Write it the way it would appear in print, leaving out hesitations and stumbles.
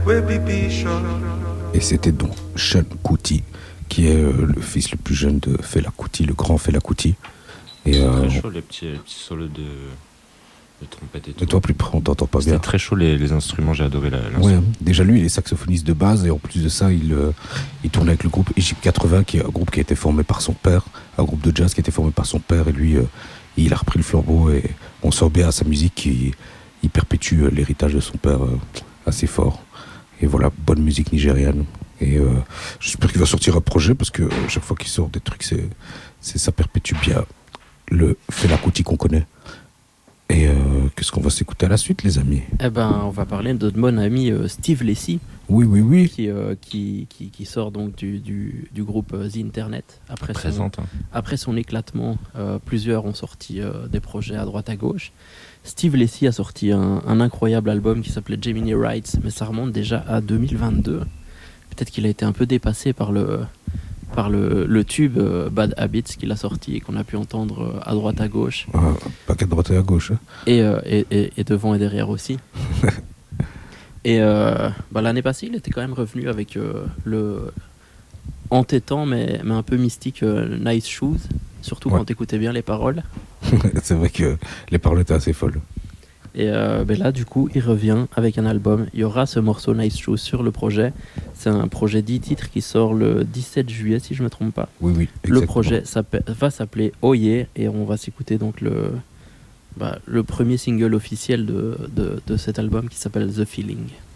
Et c'était donc Sean Kuti, qui est le fils le plus jeune de Fela Kuti, le grand Fela Kuti. Et très chaud les petits solos de trompette et tout. Et toi, plus près, on t'entend pas bien. C'était très chaud les instruments, j'ai adoré l'instrument. Ouais, déjà lui, il est saxophoniste de base, et en plus de ça, il tourne avec le groupe Egypt 80, qui est un groupe qui a été formé par son père, un groupe de jazz qui a été formé par son père, et lui, il a repris le flambeau, et on sent bien à sa musique qu'il perpétue l'héritage de son père assez fort. Et voilà, bonne musique nigériane. Et j'espère qu'il va sortir un projet, parce que chaque fois qu'il sort des trucs, ça perpétue bien le Fela Kuti qu'on connaît. Et qu'est-ce qu'on va s'écouter à la suite, les amis? Eh ben, on va parler de notre bon ami Steve Lacy. Oui. Qui sort donc du groupe The Internet. Après son éclatement, plusieurs ont sorti des projets à droite à gauche. Steve Lacy a sorti un incroyable album qui s'appelait Gemini Rights, mais ça remonte déjà à 2022. Peut-être qu'il a été un peu dépassé par le tube Bad Habits qu'il a sorti et qu'on a pu entendre à droite à gauche. Pas qu'à droite et à gauche. Hein. Et devant et derrière aussi. Et l'année passée, il était quand même revenu avec le entêtant mais un peu mystique Nice Shoes, surtout quand t'écoutais bien les paroles. C'est vrai que les paroles étaient assez folles. Et là, du coup, il revient avec un album. Il y aura ce morceau Nice Shoes sur le projet. C'est un projet 10 titres qui sort le 17 juillet, si je ne me trompe pas. Oui, exactement. Le projet va s'appeler Oh Yeah, et on va s'écouter donc le premier single officiel de cet album qui s'appelle The Feeling.